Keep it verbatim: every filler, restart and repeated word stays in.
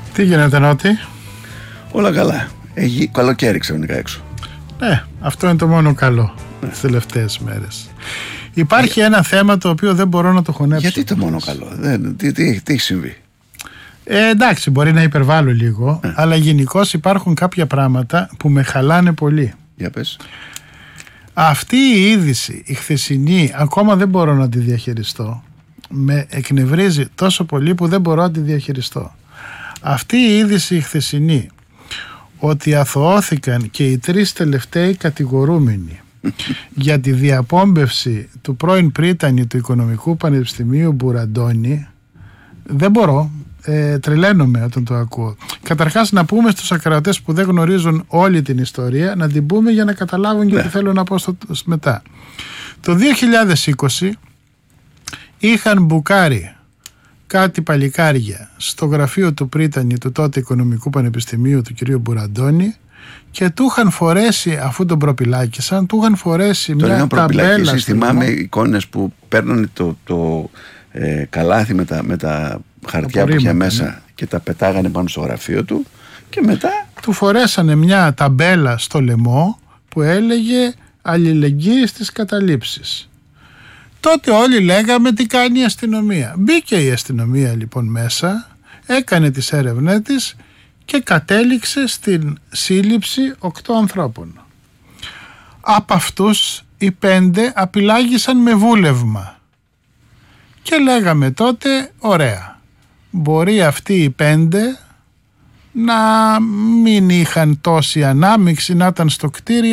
Τι γίνεται, Νότι? Όλα καλά. Έχει καλοκαίρι ξαφνικά έξω. Ναι, αυτό είναι το μόνο καλό ναι. τις τελευταίες μέρες. Υπάρχει ε... ένα θέμα το οποίο δεν μπορώ να το χωνέψω. Γιατί το μόνο καλό? Δεν, τι, τι, τι έχει συμβεί? Ε, εντάξει, μπορεί να υπερβάλλω λίγο, ε. αλλά γενικώς υπάρχουν κάποια πράγματα που με χαλάνε πολύ. Για πες. Αυτή η είδηση, η χθεσινή, ακόμα δεν μπορώ να τη διαχειριστώ. Με εκνευρίζει τόσο πολύ που δεν μπορώ να τη διαχειριστώ. Αυτή η είδηση η χθεσινή, ότι αθωώθηκαν και οι τρεις τελευταίοι κατηγορούμενοι για τη διαπόμπευση του πρώην πρίτανη του Οικονομικού Πανεπιστημίου Μπουραντώνη, δεν μπορώ, ε, τρελαίνομαι όταν το ακούω. Καταρχάς να πούμε στους ακροατές που δεν γνωρίζουν όλη την ιστορία, να την πούμε για να καταλάβουν και τι θέλω να πω στο, μετά. Το δύο χιλιάδες είκοσι είχαν μπουκάρει κάτι παλικάρια στο γραφείο του πρίτανη του τότε Οικονομικού Πανεπιστημίου του κ. Μπουραντώνη και του είχαν φορέσει, αφού τον προπυλάκησαν, του είχαν φορέσει το μια ταμπέλα. Θυμάμαι εικόνες που παίρνανε το, το ε, καλάθι με τα, με τα χαρτιά που είχε μέσα ναι. και τα πετάγανε πάνω στο γραφείο του και μετά του φορέσανε μια ταμπέλα στο λαιμό που έλεγε αλληλεγγύη στις καταλήψεις. Τότε όλοι λέγαμε τι κάνει η αστυνομία. Μπήκε η αστυνομία λοιπόν μέσα, έκανε τις έρευνές της και κατέληξε στην σύλληψη οκτώ ανθρώπων. Από αυτούς οι πέντε απειλάγησαν με βούλευμα. Και λέγαμε τότε, ωραία, μπορεί αυτοί οι πέντε να μην είχαν τόση ανάμειξη, να ήταν στο κτίριο